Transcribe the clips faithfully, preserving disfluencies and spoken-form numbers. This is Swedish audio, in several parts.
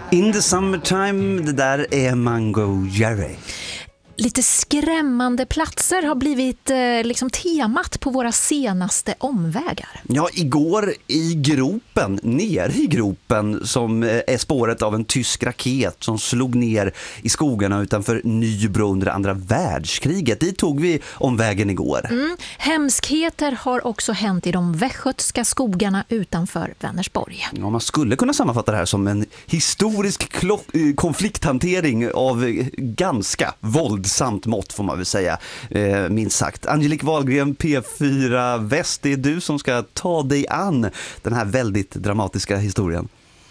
In the summertime, det där är Mango Jerry. Lite skrämmande platser har blivit eh, liksom temat på våra senaste omvägar. Ja, igår i gropen, ner i gropen, som är spåret av en tysk raket som slog ner i skogarna utanför Nybro under andra världskriget. Dit tog vi omvägen igår. Mm. Hemskheter har också hänt i de västgötska skogarna utanför Vänersborg. Ja, man skulle kunna sammanfatta det här som en historisk klo- konflikthantering av ganska våld samt mått får man väl säga, eh, minst sagt. Angelique Wahlgren, P fyra Väst, det är du som ska ta dig an den här väldigt dramatiska historien.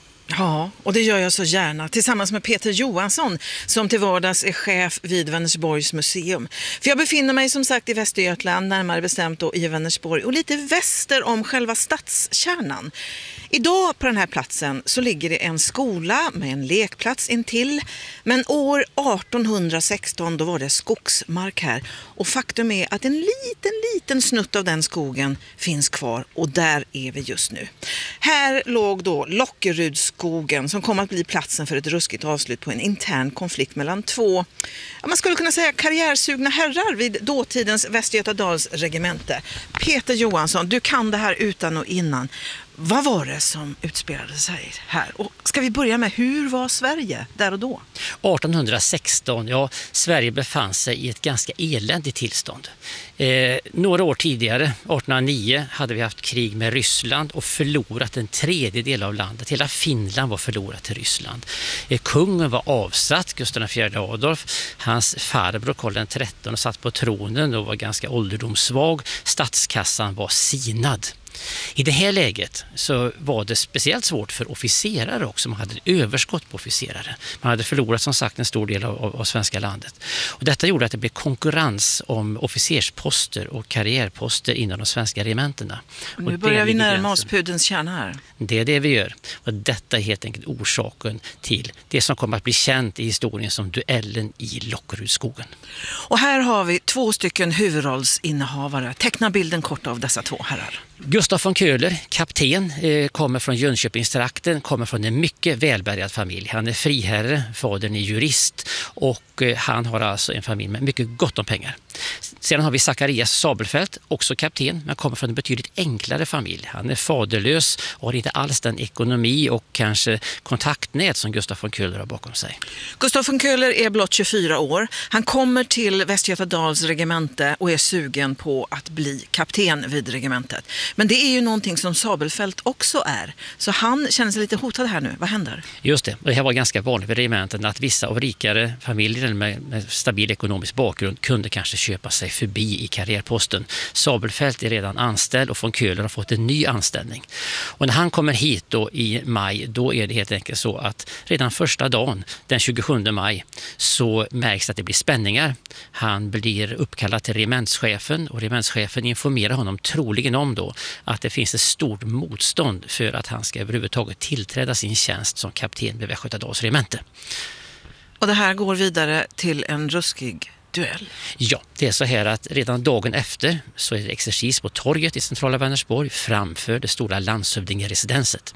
Ja, och det gör jag så gärna tillsammans med Peter Johansson som till vardags är chef vid Vänersborgs museum. För jag befinner mig som sagt i Västergötland, närmare bestämt då i Vänersborg och lite väster om själva stadskärnan. Idag på den här platsen så ligger det en skola med en lekplats intill, men år arton sexton då var det skogsmark här och faktum är att en liten liten snutt av den skogen finns kvar och där är vi just nu. Här låg då Lockerudsskogen som kom att bli platsen för ett ruskigt avslut på en intern konflikt mellan två, ja, man skulle kunna säga karriärsugna herrar vid dåtidens Västgötadals regemente. Peter Johansson, du kan det här utan och innan. Vad var det som utspelade sig här? Och ska vi börja med, hur var Sverige där och då? arton sexton, ja, Sverige befann sig i ett ganska eländigt tillstånd. Eh, några år tidigare, artonhundranio, hade vi haft krig med Ryssland och förlorat en tredjedel av landet. Hela Finland var förlorat till Ryssland. Eh, kungen var avsatt, Gustav den fjärde Adolf. Hans farbror Karl den trettonde satt på tronen och var ganska ålderdomssvag. Statskassan var sinad. I det här läget så var det speciellt svårt för officerare också. Man hade ett överskott på officerare. Man hade förlorat som sagt en stor del av, av, av svenska landet. Och detta gjorde att det blev konkurrens om officersposter och karriärposter inom de svenska regementena. Nu och börjar vi närma oss pudelns kärna här. Det är det vi gör. Och detta är helt enkelt orsaken till det som kommer att bli känt i historien som duellen i Lockerudsskogen. Och här har vi två stycken huvudrollsinnehavare. Teckna bilden kort av dessa två herrar. Gustav von Köhler, kapten, eh, kommer från Jönköpingstrakten, kommer från en mycket välbärgad familj. Han är friherre, fadern är jurist och eh, han har alltså en familj med mycket gott om pengar. Sedan har vi Zacharias Sabelfelt, också kapten, men kommer från en betydligt enklare familj. Han är faderlös och har inte alls den ekonomi och kanske kontaktnät som Gustav von Köhler har bakom sig. Gustav von Köhler är blott tjugofyra år. Han kommer till Västgötadals regemente och är sugen på att bli kapten vid regementet. Men det är ju någonting som Sabelfelt också är. Så han känner sig lite hotad här nu. Vad händer? Just det. Och det här var ganska vanligt vid regementen att vissa av rikare familjer med, med stabil ekonomisk bakgrund kunde kanske köpa sig förbi i karriärposten. Sabelfelt är redan anställd och von Köhler har fått en ny anställning. Och när han kommer hit då i maj, då är det helt enkelt så att redan första dagen, den tjugosjunde maj, så märks att det blir spänningar. Han blir uppkallad till regementschefen och regementschefen informerar honom troligen om då att det finns ett stort motstånd för att han ska överhuvudtaget tillträda sin tjänst som kapten vid Västgötadals regemente. Och det här går vidare till en ruskig duell. Ja, det är så här att redan dagen efter så är det exercis på torget i centrala Vänersborg framför det stora landshövdingeresidenset.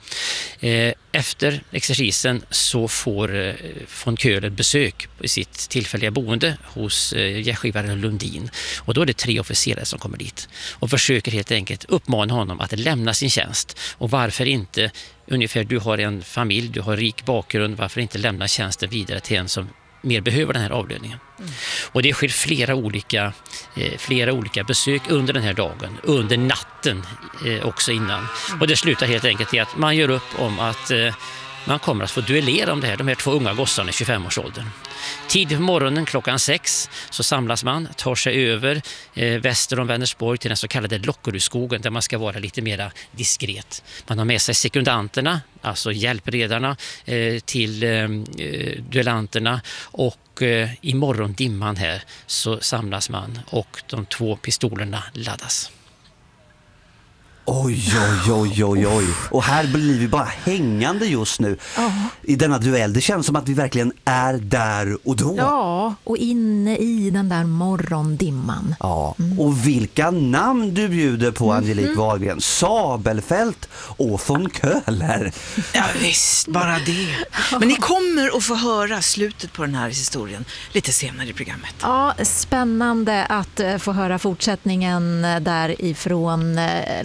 Efter exercisen så får von Köhler besök i sitt tillfälliga boende hos gästgivaren Lundin. Och då är det tre officerare som kommer dit och försöker helt enkelt uppmana honom att lämna sin tjänst. Och varför inte, ungefär du har en familj, du har rik bakgrund, varför inte lämna tjänsten vidare till en som mer behöver den här avlöningen. Mm. Och det sker flera olika, eh, flera olika besök under den här dagen, under natten eh, också innan. Mm. Och det slutar helt enkelt i att man gör upp om att eh, man kommer att få duellera om det här, de här två unga gossarna i tjugofemårsåldern. Tidigt på morgonen klockan sex så samlas man, tar sig över eh, väster om Vänersborg till den så kallade Lockerudsskogen där man ska vara lite mer diskret. Man har med sig sekundanterna, alltså hjälpredarna eh, till eh, duellanterna och eh, i morgondimman här så samlas man och de två pistolerna laddas. Oj, oj, oj, oj, oj. Och här blir vi bara hängande just nu Ja. i denna duell. Det känns som att vi verkligen är där och då. Ja, och inne i den där morgondimman. Ja, och vilka namn du bjuder på, Angelique Wahlgren. Sabelfält och von Köhler. Ja visst, bara det. Men ni kommer att få höra slutet på den här historien lite senare i programmet. Ja, spännande att eh, få höra fortsättningen eh, därifrån eh,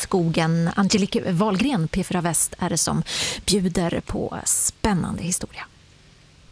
Lockerudsskogen. Angelique Wahlgren, P fyra Väst, är det som bjuder på spännande historia.